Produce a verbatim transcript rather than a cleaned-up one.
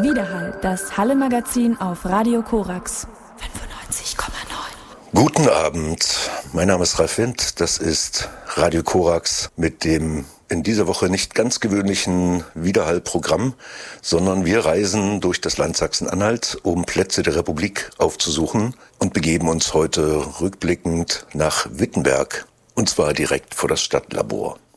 Widerhall, das Halle-Magazin auf Radio Korax fünfundneunzig Komma neun. Guten Abend, mein Name ist Ralf Wendt, das ist Radio Korax mit dem in dieser Woche nicht ganz gewöhnlichen Widerhall-Programm, sondern wir reisen durch das Land Sachsen-Anhalt, um Plätze der Republik aufzusuchen und begeben uns heute rückblickend nach Wittenberg, und zwar direkt vor das Stadtlabor.